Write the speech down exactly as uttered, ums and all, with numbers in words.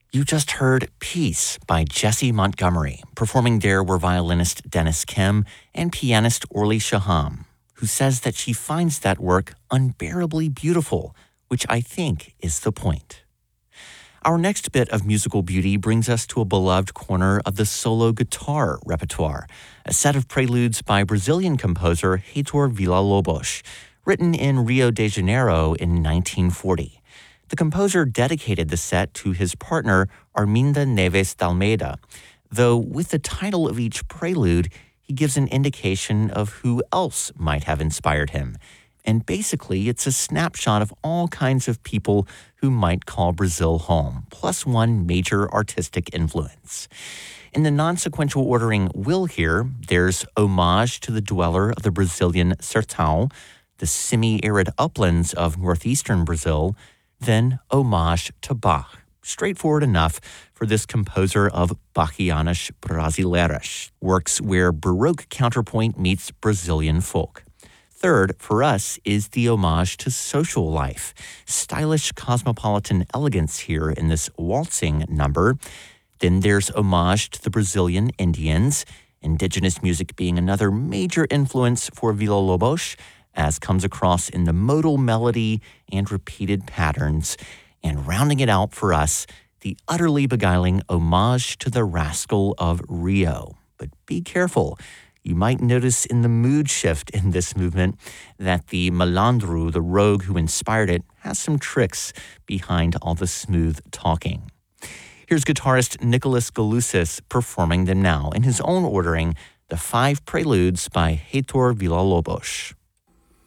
You just heard Peace by Jessie Montgomery. Performing there were violinist Dennis Kim and pianist Orly Shaham, who says that she finds that work unbearably beautiful, which I think is the point. Our next bit of musical beauty brings us to a beloved corner of the solo guitar repertoire, a set of preludes by Brazilian composer Heitor Villa-Lobos, written in Rio de Janeiro in nineteen forty. The composer dedicated the set to his partner, Arminda Neves d'Almeida, though with the title of each prelude, he gives an indication of who else might have inspired him. And basically, it's a snapshot of all kinds of people who might call Brazil home, plus one major artistic influence. In the non-sequential ordering we'll hear, there's homage to the dweller of the Brazilian Sertão, the semi-arid uplands of northeastern Brazil, then homage to Bach, straightforward enough for this composer of Bachianas Brasileiras, works where Baroque counterpoint meets Brazilian folk. Third, for us, is the homage to social life, stylish cosmopolitan elegance here in this waltzing number. Then there's homage to the Brazilian Indians, indigenous music being another major influence for Villa-Lobos, as comes across in the modal melody and repeated patterns, and rounding it out for us, the utterly beguiling homage to the rascal of Rio. But be careful. You might notice in the mood shift in this movement that the malandro, the rogue who inspired it, has some tricks behind all the smooth talking. Here's guitarist Nicholas Galusis performing them now in his own ordering, the five preludes by Heitor Villa-Lobos.